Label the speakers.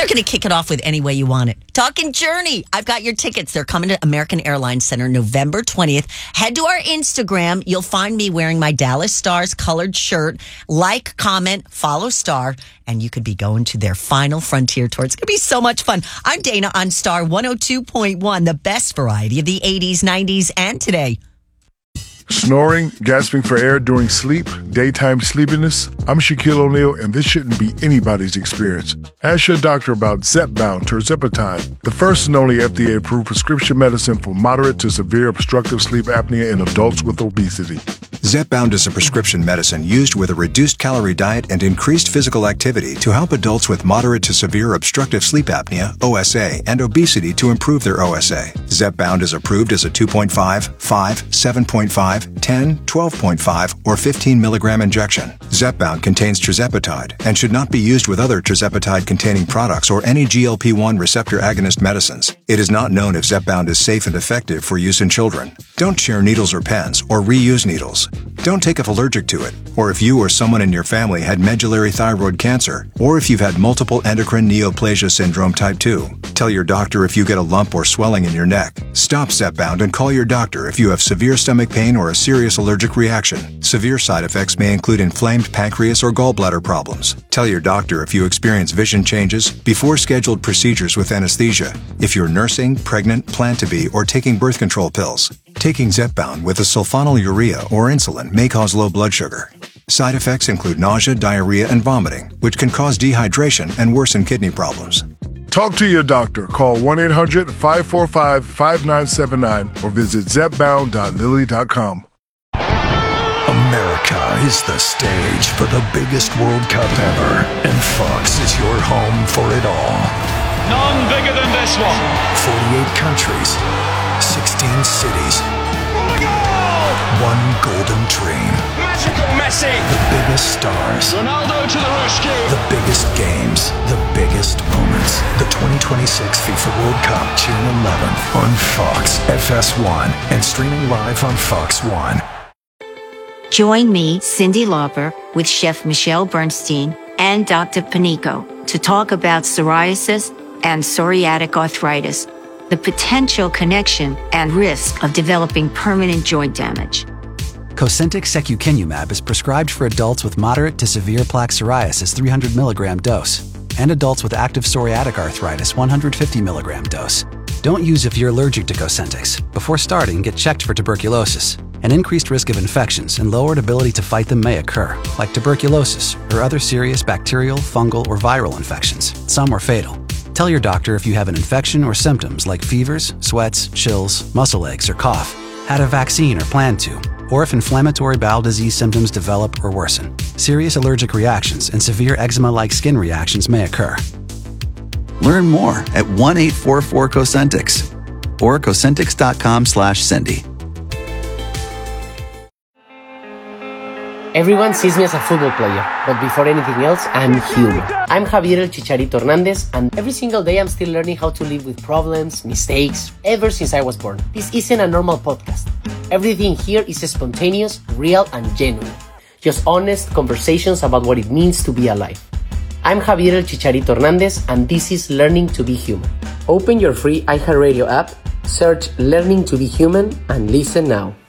Speaker 1: going to kick it off with Any Way You Want It. Talking Journey. I've got your tickets. They're coming to American Airlines Center November 20th. Head to our Instagram. You'll find me wearing my Dallas Stars colored shirt. Like, comment, follow Star, and you could be going to their final frontier tour. It's going to be so much fun. I'm Dana on Star 102.1, the best variety of the 80s, 90s, and today.
Speaker 2: Snoring, gasping for air during sleep, daytime sleepiness. I'm Shaquille O'Neal, and this shouldn't be anybody's experience. Ask your doctor about Zepbound tirzepatide, the first and only FDA-approved prescription medicine for moderate to severe obstructive sleep apnea in adults with obesity.
Speaker 3: Zepbound is a prescription medicine used with a reduced calorie diet and increased physical activity to help adults with moderate to severe obstructive sleep apnea, OSA, and obesity to improve their OSA. Zepbound is approved as a 2.5, 5, 7.5, 10, 12.5, or 15 milligram injection. Zepbound contains tirzepatide and should not be used with other tirzepatide-containing products or any GLP-1 receptor agonist medicines. It is not known if Zepbound is safe and effective for use in children. Don't share needles or pens or reuse needles. Don't take if allergic to it, or if you or someone in your family had medullary thyroid cancer, or if you've had multiple endocrine neoplasia syndrome type 2. Tell your doctor if you get a lump or swelling in your neck. Stop Zepbound and call your doctor if you have severe stomach pain or a serious allergic reaction. Severe side effects may include inflamed pancreas or gallbladder problems. Tell your doctor if you experience vision changes before scheduled procedures with anesthesia, if you're nursing, pregnant, plan to be, or taking birth control pills. Taking Zepbound with a sulfonylurea or insulin may cause low blood sugar. Side effects include nausea, diarrhea, and vomiting, which can cause dehydration and worsen kidney problems.
Speaker 2: Talk to your doctor. Call 1-800-545-5979 or visit zepbound.lilly.com.
Speaker 4: America is the stage for the biggest World Cup ever, and Fox is your home for it all.
Speaker 5: None bigger than this one.
Speaker 4: 48 countries, 16 cities, one golden dream.
Speaker 5: Magical Messi.
Speaker 4: The biggest stars.
Speaker 5: Ronaldo to the rescue.
Speaker 4: The biggest games. The biggest moments. The 2026 FIFA World Cup, June 11th on Fox FS1 and streaming live on Fox One.
Speaker 6: Join me, Cyndi Lauper, with Chef Michelle Bernstein and Dr. Panico to talk about psoriasis and psoriatic arthritis, the potential connection and risk of developing permanent joint damage.
Speaker 7: Cosentyx secukinumab is prescribed for adults with moderate to severe plaque psoriasis 300 milligram dose and adults with active psoriatic arthritis 150 milligram dose. Don't use if you're allergic to Cosentyx. Before starting, get checked for tuberculosis. An increased risk of infections and lowered ability to fight them may occur, like tuberculosis or other serious bacterial, fungal, or viral infections. Some are fatal. Tell your doctor if you have an infection or symptoms like fevers, sweats, chills, muscle aches, or cough, had a vaccine or plan to, or if inflammatory bowel disease symptoms develop or worsen. Serious allergic reactions and severe eczema-like skin reactions may occur.
Speaker 8: Learn more at 1-844-COSENTYX or Cosentyx.com/Cindy.
Speaker 9: Everyone sees me as a football player, but before anything else, I'm human. I'm Javier El Chicharito Hernandez, and every single day I'm still learning how to live with problems, mistakes, ever since I was born. This isn't a normal podcast. Everything here is spontaneous, real, and genuine. Just honest conversations about what it means to be alive. I'm Javier El Chicharito Hernandez, and this is Learning to be Human. Open your free iHeartRadio app, search Learning to be Human, and listen now.